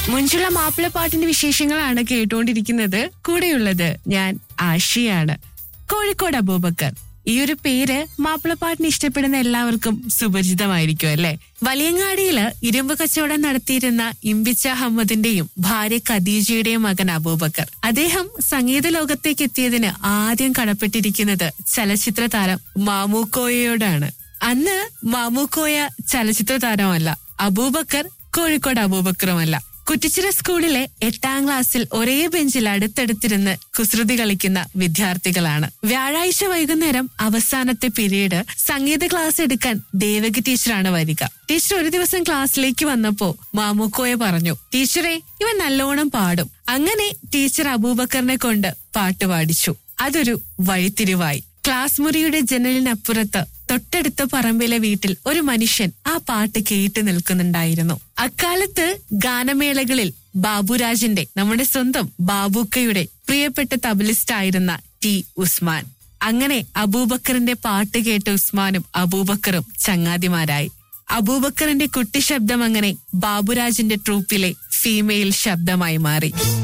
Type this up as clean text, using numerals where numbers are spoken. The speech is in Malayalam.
മുഞ്ചുള്ള മാപ്പിളപ്പാട്ടിന്റെ വിശേഷങ്ങളാണ് കേട്ടുകൊണ്ടിരിക്കുന്നത്. കൂടെയുള്ളത് ഞാൻ ആഷിയാണ്. കോഴിക്കോട് അബൂബക്കർ, ഈ ഒരു പേര് മാപ്പിളപ്പാട്ടിന് ഇഷ്ടപ്പെടുന്ന എല്ലാവർക്കും സുപരിചിതമായിരിക്കും അല്ലെ. വലിയങ്ങാടിയില് ഇരുമ്പ് കച്ചവടം നടത്തിയിരുന്ന ഇമ്പിച്ച അഹമ്മദിന്റെയും ഭാര്യ ഖദീജയുടെയും മകൻ അബൂബക്കർ. അദ്ദേഹം സംഗീത ലോകത്തേക്ക് എത്തിയതിന് ആദ്യം കടപ്പെട്ടിരിക്കുന്നത് ചലച്ചിത്ര താരം മാമൂക്കോയയോടാണ്. അന്ന് മാമൂക്കോയ ചലച്ചിത്ര താരമല്ല, അബൂബക്കർ കോഴിക്കോട് അബൂബക്കറുമല്ല. കുറ്റിച്ചിറ സ്കൂളിലെ 8ാം ക്ലാസ്സിൽ ഒരേ ബെഞ്ചിൽ അടുത്തടുത്തിരുന്ന് കുസൃതി കളിക്കുന്ന വിദ്യാർത്ഥികളാണ്. വ്യാഴാഴ്ച വൈകുന്നേരം അവസാനത്തെ പീരീഡ് സംഗീത ക്ലാസ് എടുക്കാൻ ദേവകി ടീച്ചറാണ് വരിക. ടീച്ചർ ഒരു ദിവസം ക്ലാസ്സിലേക്ക് വന്നപ്പോ മാമുക്കോയെ പറഞ്ഞു, ടീച്ചറെ ഇവൻ നല്ലോണം പാടും. അങ്ങനെ ടീച്ചർ അബൂബക്കറിനെ കൊണ്ട് പാട്ട് പാടിച്ചു. അതൊരു വഴിത്തിരിവായി. ക്ലാസ് മുറിയുടെ ജനലിനപ്പുറത്ത് തൊട്ടടുത്ത പറമ്പിലെ വീട്ടിൽ ഒരു മനുഷ്യൻ ആ പാട്ട് കേട്ടു നിൽക്കുന്നുണ്ടായിരുന്നു. അക്കാലത്ത് ഗാനമേളകളിൽ ബാബുരാജിന്റെ, നമ്മുടെ സ്വന്തം ബാബുക്കയുടെ പ്രിയപ്പെട്ട തബലിസ്റ്റ് ആയിരുന്ന ടി ഉസ്മാൻ. അങ്ങനെ അബൂബക്കറിന്റെ പാട്ട് കേട്ട ഉസ്മാനും അബൂബക്കറും ചങ്ങാതിമാരായി. അബൂബക്കറിന്റെ കുട്ടി ശബ്ദം അങ്ങനെ ബാബുരാജിന്റെ ട്രൂപ്പിലെ ഫീമെയിൽ ശബ്ദമായി മാറി.